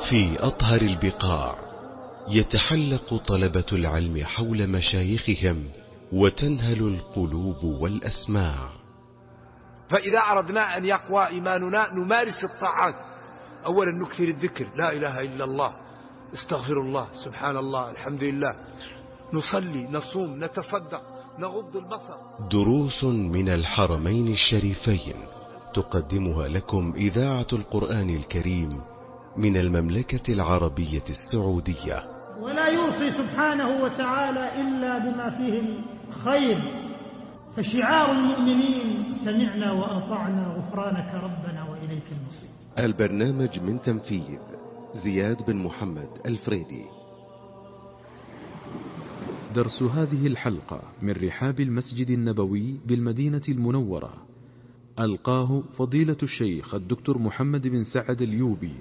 في أطهر البقاع يتحلق طلبة العلم حول مشايخهم وتنهل القلوب والأسماع. فإذا أردنا أن يقوى إيماننا نمارس الطاعات. أولا نكثر الذكر، لا إله إلا الله، استغفر الله، سبحان الله، الحمد لله، نصلي، نصوم، نتصدق، نغض البصر. دروس من الحرمين الشريفين تقدمها لكم إذاعة القرآن الكريم من المملكة العربية السعودية. ولا يوصي سبحانه وتعالى إلا بما فيه الخير، فشعار المؤمنين سمعنا وأطعنا غفرانك ربنا وإليك المصير. البرنامج من تنفيذ زياد بن محمد الفريدي. درس هذه الحلقة من رحاب المسجد النبوي بالمدينة المنورة، ألقاه فضيلة الشيخ الدكتور محمد بن سعد اليوبي.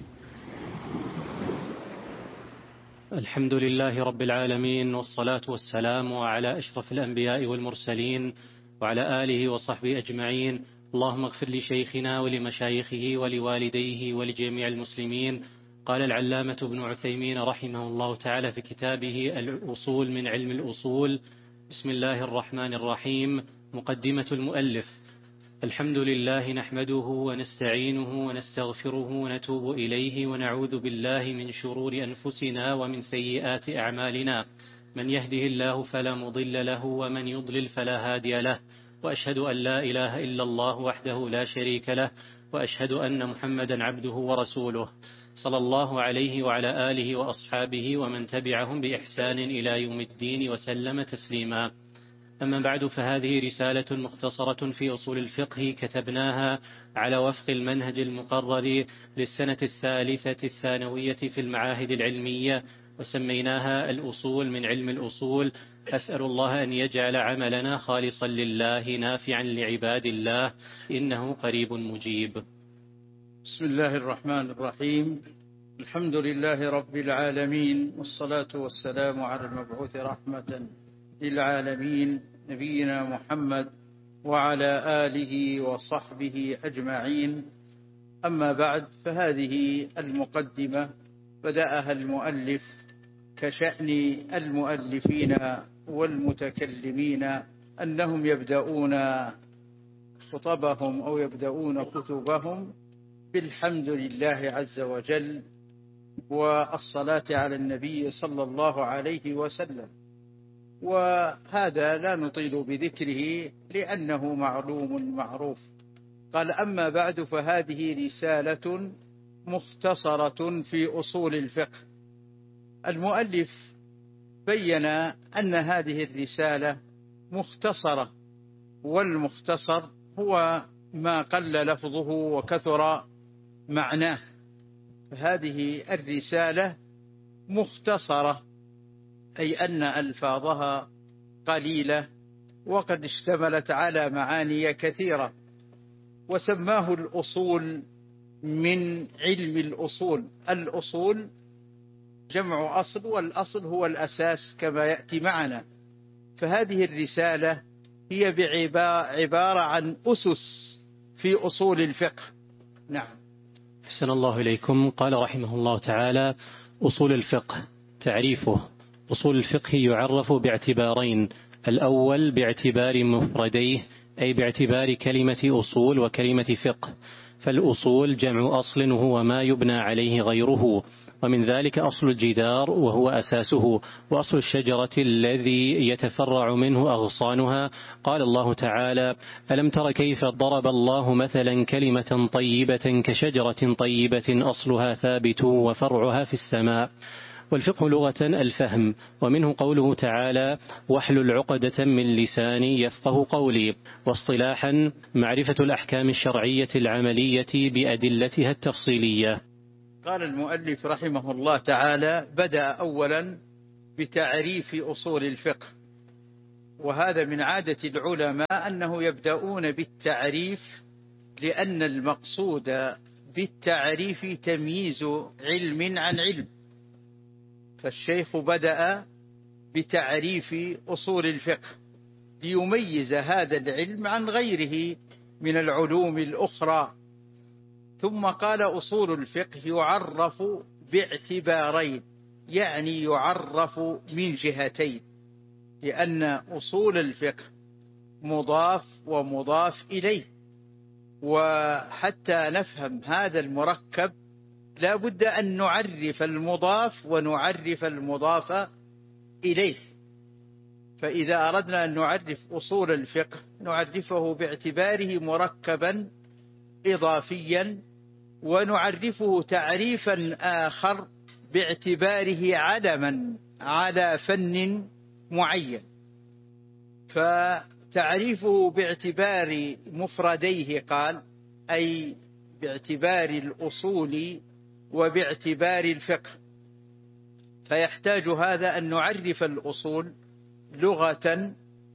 الحمد لله رب العالمين، والصلاة والسلام على أشرف الأنبياء والمرسلين وعلى آله وصحبه أجمعين. اللهم اغفر لشيخنا ولمشايخه ولوالديه ولجميع المسلمين. قال العلامة ابن عثيمين رحمه الله تعالى في كتابه الأصول من علم الأصول: بسم الله الرحمن الرحيم. مقدمة المؤلف: الحمد لله نحمده ونستعينه ونستغفره ونتوب إليه ونعوذ بالله من شرور أنفسنا ومن سيئات أعمالنا، من يهده الله فلا مضل له ومن يضلل فلا هادي له، وأشهد أن لا إله إلا الله وحده لا شريك له، وأشهد أن محمدا عبده ورسوله، صلى الله عليه وعلى آله وأصحابه ومن تبعهم بإحسان إلى يوم الدين وسلم تسليما. أما بعد، فهذه رسالة مختصرة في أصول الفقه كتبناها على وفق المنهج المقرر للسنة الثالثة الثانوية في المعاهد العلمية، وسميناها الأصول من علم الأصول. أسأل الله أن يجعل عملنا خالصا لله نافعا لعباد الله، إنه قريب مجيب. بسم الله الرحمن الرحيم. الحمد لله رب العالمين، والصلاة والسلام على المبعوث رحمة للعالمين نبينا محمد وعلى آله وصحبه أجمعين. أما بعد، فهذه المقدمة بدأها المؤلف كشأن المؤلفين والمتكلمين أنهم يبدأون خطبهم أو يبدأون كتبهم بالحمد لله عز وجل والصلاة على النبي صلى الله عليه وسلم، وهذا لا نطيل بذكره لأنه معلوم معروف. قال: أما بعد، فهذه رسالة مختصرة في أصول الفقه. المؤلف بين أن هذه الرسالة مختصرة، والمختصر هو ما قل لفظه وكثر معناه. هذه الرسالة مختصرة، أي أن ألفاظها قليلة وقد اشتملت على معاني كثيرة. وسماه الأصول من علم الأصول. الأصول جمع أصل، والأصل هو الأساس كما يأتي معنا. فهذه الرسالة هي عبارة عن أسس في أصول الفقه. نعم. أحسن الله إليكم. قال رحمه الله تعالى: أصول الفقه. تعريفه: أصول الفقه يعرف باعتبارين: الأول باعتبار مفرديه، أي باعتبار كلمة أصول وكلمة فقه. فالأصول جمع أصل وهو ما يبنى عليه غيره، ومن ذلك أصل الجدار وهو أساسه، وأصل الشجرة الذي يتفرع منه أغصانها. قال الله تعالى: ألم تر كيف ضرب الله مثلا كلمة طيبة كشجرة طيبة أصلها ثابت وفرعها في السماء. والفقه لغة الفهم، ومنه قوله تعالى: واحلل عقدة من لساني يفقه قولي. واصطلاحا معرفة الأحكام الشرعية العملية بأدلتها التفصيلية. قال المؤلف رحمه الله تعالى: بدأ أولا بتعريف أصول الفقه، وهذا من عادة العلماء أنه يبدأون بالتعريف، لأن المقصود بالتعريف تمييز علم عن علم. فالشيخ بدأ بتعريف أصول الفقه ليميز هذا العلم عن غيره من العلوم الأخرى. ثم قال: أصول الفقه يعرف باعتبارين، يعني يعرف من جهتين، لأن أصول الفقه مضاف ومضاف إليه، وحتى نفهم هذا المركب لا بد أن نعرف المضاف ونعرف المضاف إليه. فإذا أردنا أن نعرف أصول الفقه نعرفه باعتباره مركبا إضافيا، ونعرفه تعريفا آخر باعتباره علما على فن معين. فتعريفه باعتبار مفرديه قال أي باعتبار الأصول وباعتبار الفقه، فيحتاج هذا أن نعرف الأصول لغة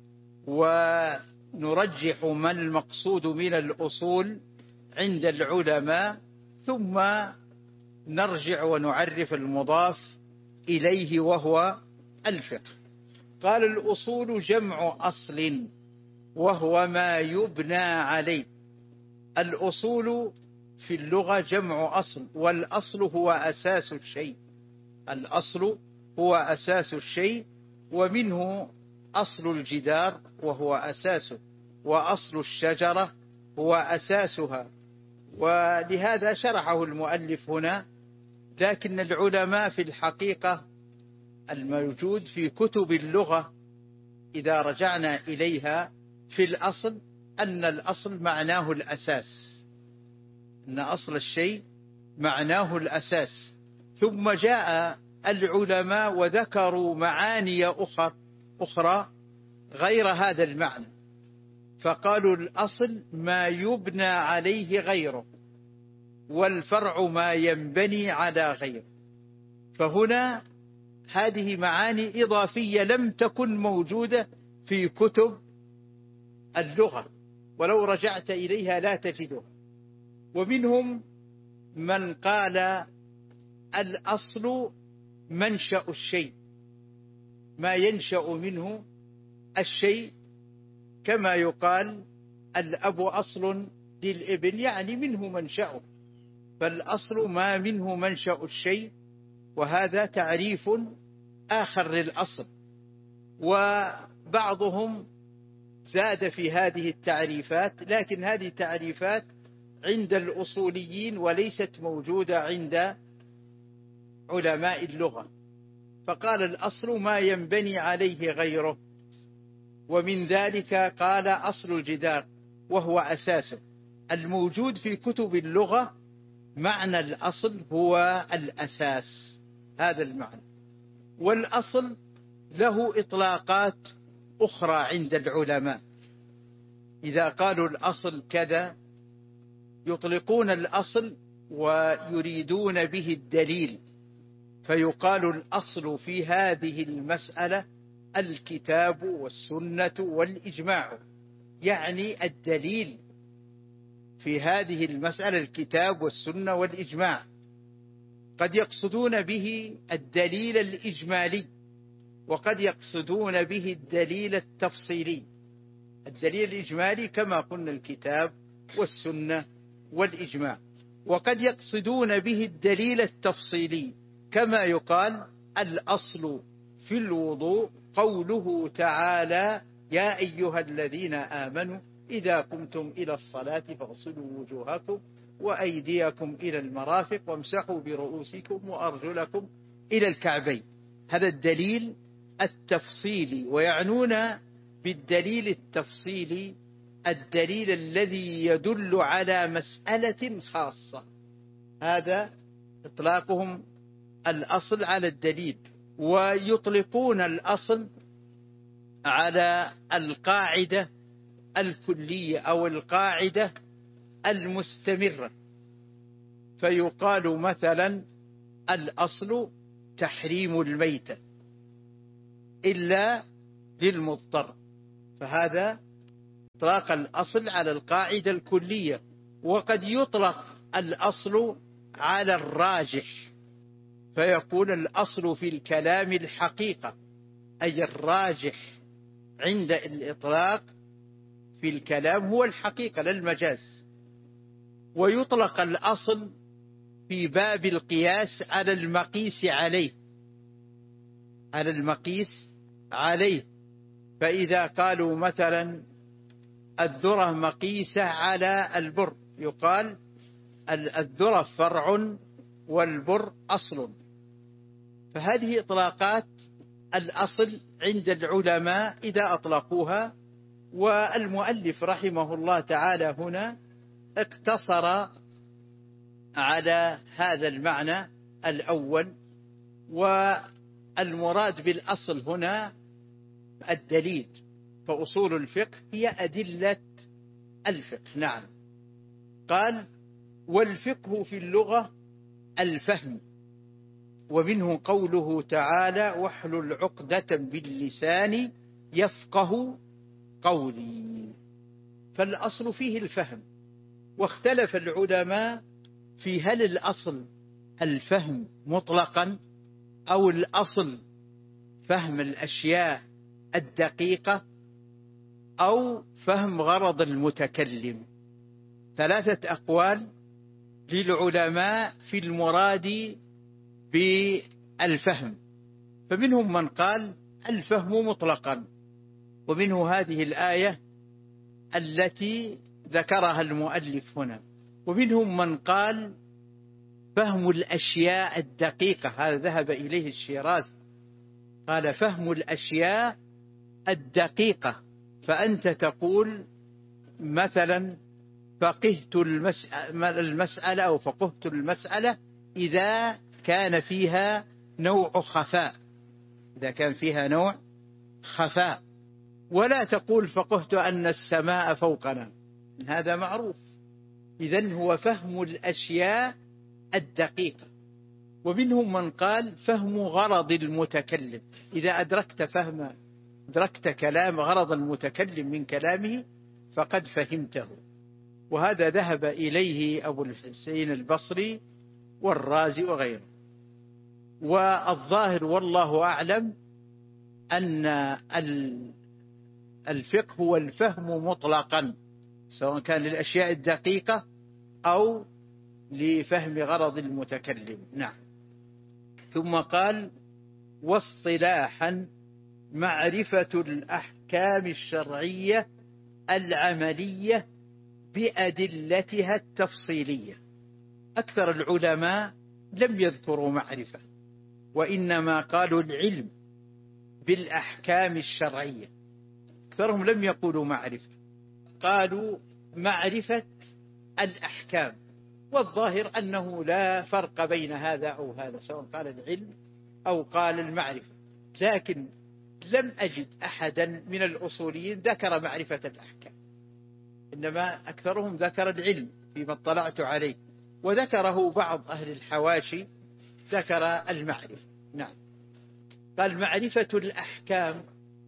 ونرجح ما المقصود من الأصول عند العلماء، ثم نرجع ونعرف المضاف إليه وهو الفقه. قال الأصول جمع أصل وهو ما يبنى عليه. الأصول في اللغة جمع أصل، والأصل هو أساس الشيء. الأصل هو أساس الشيء، ومنه أصل الجدار وهو أساسه، وأصل الشجرة هو أساسها. ولهذا شرحه المؤلف هنا. لكن العلماء في الحقيقة الموجود في كتب اللغة إذا رجعنا إليها في الأصل أن الأصل معناه الأساس، أن أصل الشيء معناه الأساس. ثم جاء العلماء وذكروا معاني أخرى غير هذا المعنى، فقالوا الأصل ما يبنى عليه غيره، والفرع ما ينبني على غيره. فهنا هذه معاني إضافية لم تكن موجودة في كتب اللغة، ولو رجعت إليها لا تجدها. ومنهم من قال الأصل منشأ الشيء، ما ينشأ منه الشيء، كما يقال الأب أصل للابن، يعني منه منشأه. فالأصل ما منه منشأ الشيء، وهذا تعريف آخر للأصل. وبعضهم زاد في هذه التعريفات، لكن هذه التعريفات عند الأصوليين وليست موجودة عند علماء اللغة. فقال الأصل ما ينبني عليه غيره، ومن ذلك قال أصل الجدار وهو أساسه. الموجود في كتب اللغة معنى الأصل هو الأساس، هذا المعنى. والأصل له إطلاقات أخرى عند العلماء. إذا قالوا الأصل كذا يطلقون الأصل ويريدون به الدليل، فيقال الأصل في هذه المسألة الكتاب والسنة والإجماع، يعني الدليل في هذه المسألة الكتاب والسنة والإجماع. قد يقصدون به الدليل الإجمالي، وقد يقصدون به الدليل التفصيلي. الدليل الإجمالي كما قلنا الكتاب والسنة والإجماع، وقد يقصدون به الدليل التفصيلي، كما يقال الأصل في الوضوء قوله تعالى يا أيها الذين آمنوا إذا قمتم إلى الصلاة فاغسلوا وجوهكم وأيديكم إلى المرافق وامسحوا برؤوسكم وأرجلكم إلى الكعبين. هذا الدليل التفصيلي، ويعنون بالدليل التفصيلي الدليل الذي يدل على مسألة خاصة. هذا إطلاقهم الأصل على الدليل. ويطلقون الأصل على القاعدة الكلية أو القاعدة المستمرة، فيقال مثلا الأصل تحريم الميتة إلا للمضطر، فهذا إطلاق الأصل على القاعدة الكلية. وقد يطلق الأصل على الراجح، فيقول الأصل في الكلام الحقيقة، أي الراجح عند الإطلاق في الكلام هو الحقيقة لا المجاز. ويطلق الأصل في باب القياس على المقيس عليه. فإذا قالوا مثلا الذرة مقيسة على البر، يقال الذرة فرع والبر أصل. فهذه إطلاقات الأصل عند العلماء إذا أطلقوها، والمؤلف رحمه الله تعالى هنا اقتصر على هذا المعنى الأول. والمراد بالأصل هنا الدليل، فأصول الفقه هي أدلة الفقه. نعم. قال والفقه في اللغة الفهم، ومنه قوله تعالى واحلل عقدة باللسان يفقه قولي. فالأصل فيه الفهم. واختلف العلماء في هل الأصل الفهم مطلقا أو الأصل فهم الأشياء الدقيقة أو فهم غرض المتكلم. 3 أقوال للعلماء في المراد بالفهم. فمنهم من قال الفهم مطلقا، ومنه هذه الآية التي ذكرها المؤلف هنا. ومنهم من قال فهم الأشياء الدقيقة، هذا ذهب إليه الشيرازي، قال فهم الأشياء الدقيقة. فأنت تقول مثلا فقهت المسألة أو فقهت المسألة إذا كان فيها نوع خفاء، إذا كان فيها نوع خفاء. ولا تقول فقهت أن السماء فوقنا، هذا معروف. إذن هو فهم الأشياء الدقيقة. ومنهم من قال فهم غرض المتكلم، إذا أدركت كلام غرض المتكلم من كلامه فقد فهمته. وهذا ذهب إليه أبو الحسين البصري والرازي وغيره. والظاهر والله أعلم أن الفقه هو الفهم مطلقا، سواء كان للأشياء الدقيقة أو لفهم غرض المتكلم. نعم. ثم قال واصطلاحا معرفة الأحكام الشرعية العملية بأدلتها التفصيلية. أكثر العلماء لم يذكروا معرفة، وإنما قالوا العلم بالأحكام الشرعية. أكثرهم لم يقولوا معرفة، قالوا معرفة الأحكام. والظاهر أنه لا فرق بين هذا أو هذا، سواء قال العلم أو قال المعرفة. لكن لم أجد أحدا من الأصوليين ذكر معرفة الأحكام، إنما أكثرهم ذكر العلم فيما اطلعت عليه، وذكره بعض أهل الحواشي ذكر المعرفة. نعم. قال معرفة الأحكام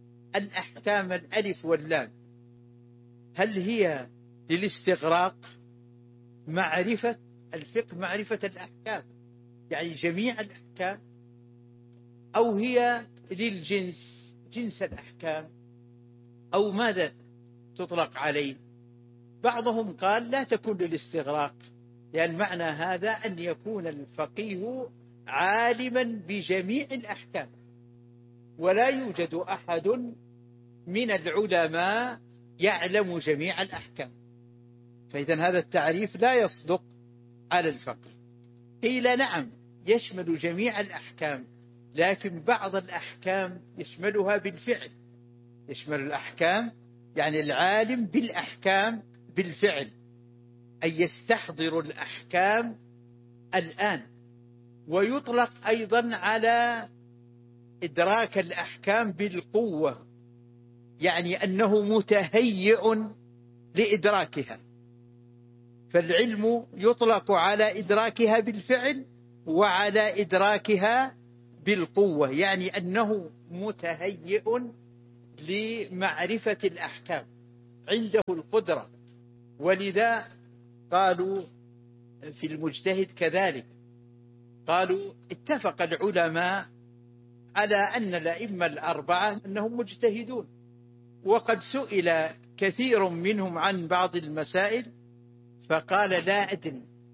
الألف واللام، هل هي للاستغراق؟ معرفة الفقه معرفة الأحكام يعني جميع الأحكام، أو هي للجنس جنس الأحكام، أو ماذا تطلق عليه؟ بعضهم قال لا تكون للاستغراق، لأن معنى هذا أن يكون الفقيه عالما بجميع الأحكام، ولا يوجد أحد من العلماء يعلم جميع الأحكام، فإذا هذا التعريف لا يصدق على الفقيه. قيل نعم يشمل جميع الأحكام، لكن بعض الأحكام يشملها بالفعل، يشمل الأحكام يعني العالم بالأحكام بالفعل، أي يستحضر الأحكام الآن. ويطلق أيضا على إدراك الأحكام بالقوة، يعني أنه متهيئ لإدراكها. فالعلم يطلق على إدراكها بالفعل وعلى إدراكها بالقوة، يعني أنه متهيئ لمعرفة الأحكام، عنده القدرة. ولذا قالوا في المجتهد كذلك، قالوا اتفق العلماء على أن الأئمة الأربعة أنهم مجتهدون، وقد سئل كثير منهم عن بعض المسائل فقال لا أدري،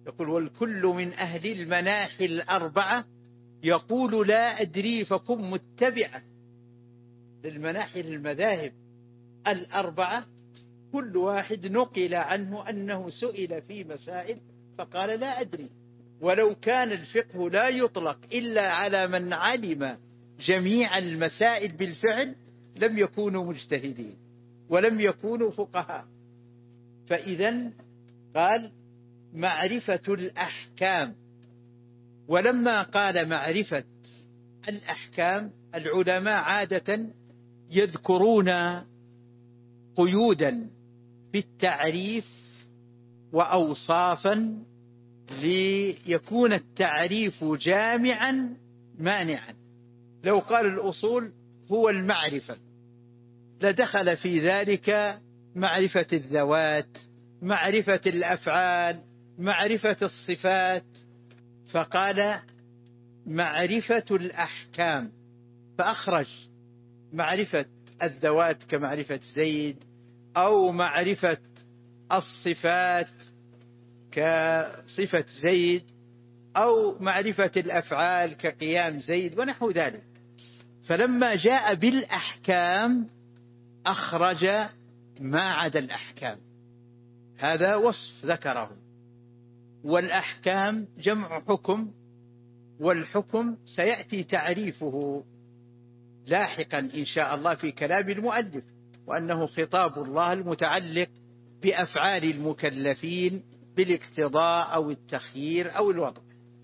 يقول والكل من أهل المناحي الأربعة يقول لا أدري فكن متبعا. للمناحي المذاهب الأربعة كل واحد نقل عنه أنه سئل في مسائل فقال لا أدري، ولو كان الفقه لا يطلق إلا على من علم جميع المسائل بالفعل لم يكونوا مجتهدين ولم يكونوا فقهاء. فإذا قال معرفة الأحكام، ولما قال معرفة الأحكام العلماء عادة يذكرون قيودا بالتعريف وأوصافا ليكون التعريف جامعا مانعا. لو قال الأصول هو المعرفة لدخل في ذلك معرفة الذوات، معرفة الأفعال، معرفة الصفات، فقال معرفة الأحكام، فأخرج معرفة الذوات كمعرفة زيد، أو معرفة الصفات كصفة زيد، أو معرفة الأفعال كقيام زيد ونحو ذلك. فلما جاء بالأحكام أخرج ما عدا الأحكام، هذا وصف ذكره. والأحكام جمع حكم، والحكم سيأتي تعريفه لاحقا إن شاء الله في كلام المؤلف، وأنه خطاب الله المتعلق بأفعال المكلفين بالاقتضاء أو التخيير أو الوضع.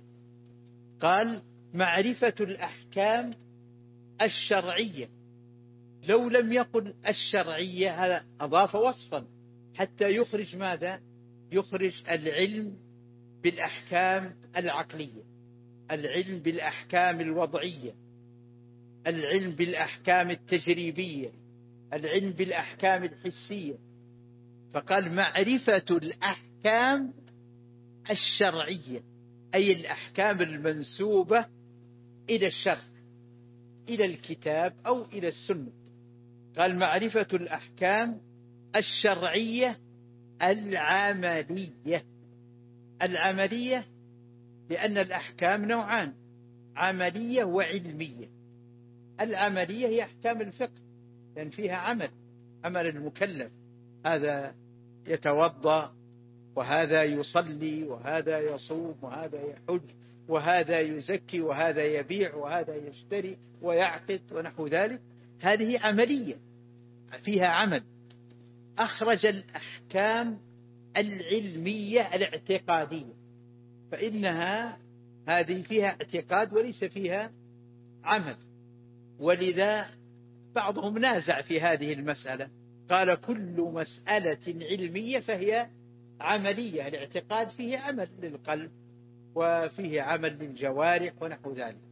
قال معرفة الأحكام الشرعية، لو لم يقل الشرعية هذا أضاف وصفا حتى يخرج ماذا؟ يخرج العلم بالأحكام العقلية، العلم بالأحكام الوضعية، العلم بالأحكام التجريبية، العلم بالأحكام الحسية. فقال معرفة الأحكام الشرعية أي الأحكام المنسوبة إلى الشرع، إلى الكتاب أو إلى السنة. قال معرفة الأحكام الشرعية العملية. العملية لأن الأحكام نوعان، عملية وعلمية. العملية هي أحكام الفقه لأن فيها عمل المكلف، هذا يتوضأ وهذا يصلي وهذا يصوم وهذا يحج وهذا يزكي وهذا يبيع وهذا يشتري ويعقد ونحو ذلك، هذه عملية فيها عمل. أخرج الأحكام العلمية الاعتقادية، فإنها هذه فيها اعتقاد وليس فيها عمل، ولذا بعضهم نازع في هذه المسألة، قال كل مسألة علمية فهي عملية، الاعتقاد فيه عمل للقلب وفيه عمل للجوارح ونحو ذلك.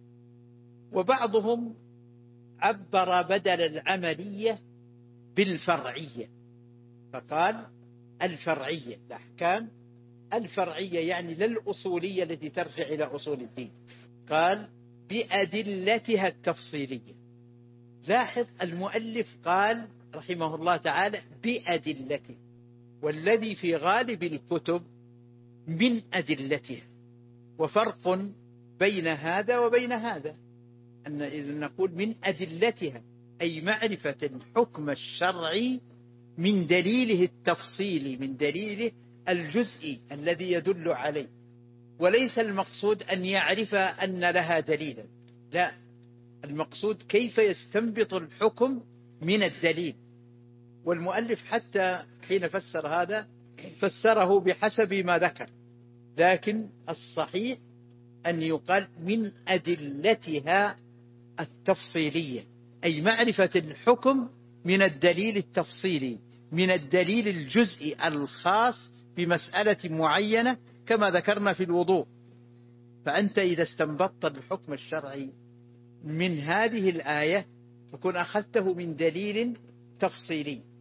وبعضهم عبر بدل العملية بالفرعية، فقال الفرعية، الأحكام الفرعية يعني لا الأصولية التي ترجع إلى أصول الدين، قال بأدلتها التفصيلية. لاحظ المؤلف قال رحمه الله تعالى بأدلته، والذي في غالب الكتب من أدلتها، وفرق بين هذا وبين هذا، أن إذا نقول من أدلتها أي معرفة الحكم الشرعي من دليله التفصيلي، من دليله الجزئي الذي يدل عليه، وليس المقصود أن يعرف أن لها دليلا، لا، المقصود كيف يستنبط الحكم من الدليل. والمؤلف حتى حين فسر هذا فسره بحسب ما ذكر، لكن الصحيح أن يقال من أدلتها التفصيلية، أي معرفة الحكم من الدليل التفصيلي، من الدليل الجزئي الخاص بمسألة معينة كما ذكرنا في الوضوء. فأنت إذا استنبطت الحكم الشرعي من هذه الآية تكون أخذته من دليل تفصيلي،